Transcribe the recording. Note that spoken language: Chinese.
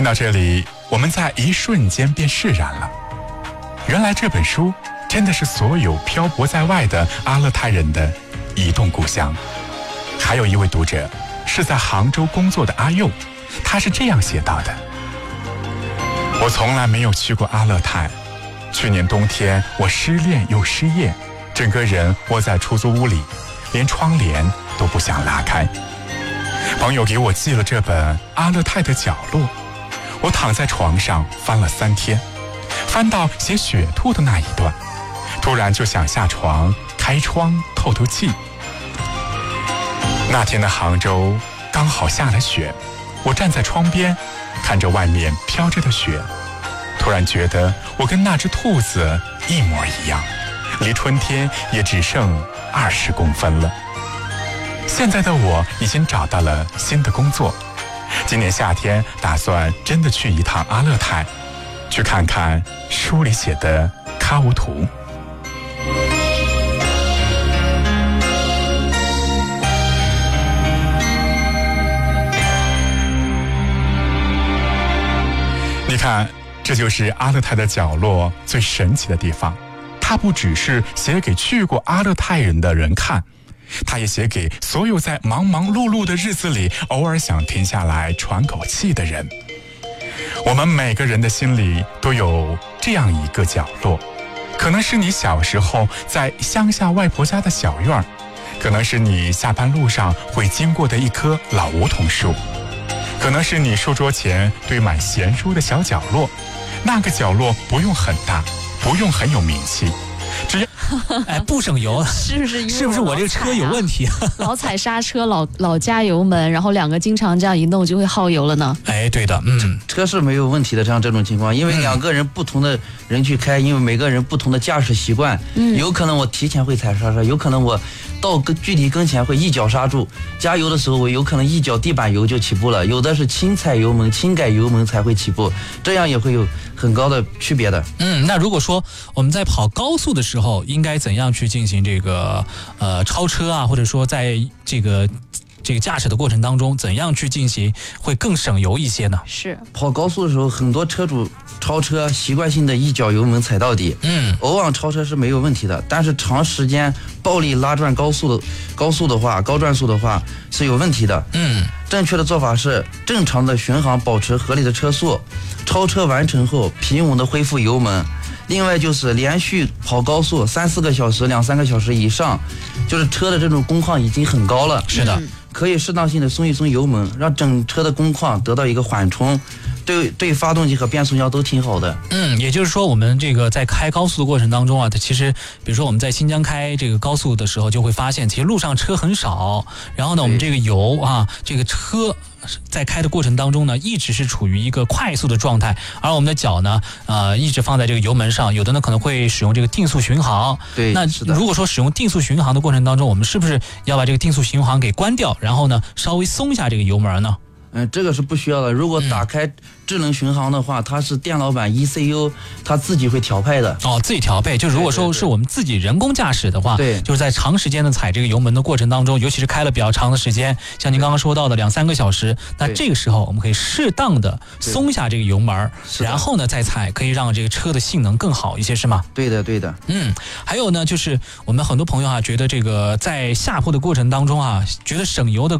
听到这里，我们在一瞬间便释然了。原来这本书真的是所有漂泊在外的阿勒泰人的移动故乡。还有一位读者是在杭州工作的阿佑，他是这样写到的：我从来没有去过阿勒泰，去年冬天我失恋又失业，整个人窝在出租屋里，连窗帘都不想拉开。朋友给我寄了这本《阿勒泰的角落》，我躺在床上翻了3天，翻到写雪兔的那一段，突然就想下床开窗透透气。那天的杭州刚好下了雪，我站在窗边看着外面飘着的雪，突然觉得我跟那只兔子一模一样，离春天也只剩20公分了。现在的我已经找到了新的工作，今年夏天打算真的去一趟阿勒泰，去看看书里写的喀乌图。你看，这就是阿勒泰的角落最神奇的地方，它不只是写给去过阿勒泰人的人看，他也写给所有在忙忙碌碌的日子里偶尔想停下来喘口气的人。我们每个人的心里都有这样一个角落，可能是你小时候在乡下外婆家的小院，可能是你下班路上会经过的一棵老梧桐树，可能是你书桌前堆满闲书的小角落。那个角落不用很大，不用很有名气，只要不省油，是不是我这个车有问题？ 老踩刹车，老加油门，然后2个经常这样一弄就会耗油了呢？ 对的， 车是没有问题的，像这种情况，因为2个人不同的人去开，因为每个人不同的驾驶习惯，有可能我提前会踩刹车，有可能我到具体跟前会一脚刹住，加油的时候我有可能一脚地板油就起步了，有的是轻踩油门、轻改油门才会起步，这样也会有很高的区别的。 那如果说我们在跑高速的时候，应该怎样去进行这个超车啊，或者说在这个驾驶的过程当中，怎样去进行会更省油一些呢？ 是跑高速的时候，很多车主超车习惯性的一脚油门踩到底，偶尔超车是没有问题的，但是长时间暴力拉转高转速的话是有问题的。正确的做法是正常的巡航，保持合理的车速，超车完成后平稳的恢复油门。另外就是连续跑高速3-4个小时、2-3个小时以上，就是车的这种工况已经很高了， 是的， 可以适当性的松一松油门，让整车的工况得到一个缓冲，对发动机和变速箱都挺好的。 也就是说我们这个在开高速的过程当中啊，它其实比如说我们在新疆开这个高速的时候，就会发现其实路上车很少，然后呢我们这个油啊，这个车在开的过程当中呢，一直是处于一个快速的状态，而我们的脚呢，一直放在这个油门上，有的呢可能会使用这个定速巡航。 对， 那如果说使用定速巡航的过程当中，我们是不是要把这个定速巡航给关掉，然后呢稍微松一下这个油门呢？ 这个是不需要的。如果打开智能巡航的话，它是电脑版 ECU， 它自己会调配的。 自己调配。就如果说是我们自己人工驾驶的话， 对， 就是在长时间的踩这个油门的过程当中，尤其是开了比较长的时间，像您刚刚说到的2-3个小时，那这个时候我们可以适当的松一下这个油门，然后呢再踩，可以让这个车的性能更好一些，是吗？ 对的，对的。 还有呢，就是我们很多朋友啊，觉得这个在下坡的过程当中啊，觉得省油的